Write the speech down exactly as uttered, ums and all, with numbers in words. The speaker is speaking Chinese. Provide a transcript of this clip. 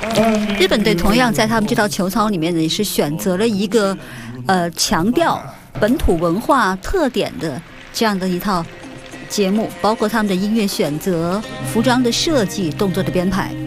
日本队同样在他们这套球操里面呢，也是选择了一个呃强调本土文化特点的这样的一套节目，包括他们的音乐选择、服装的设计、动作的编排。